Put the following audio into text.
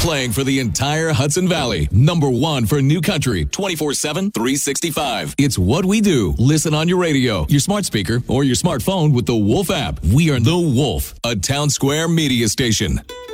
Playing for the entire Hudson Valley. Number one for new country, 24/7, 365. It's what we do. Listen on your radio, your smart speaker, or your smartphone with the Wolf app. We are The Wolf, a Town Square media station.